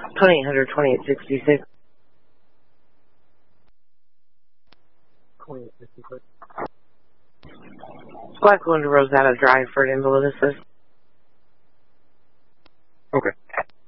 2866. 2866. Squad going to Rosetta Drive for an ambulance assist. Okay.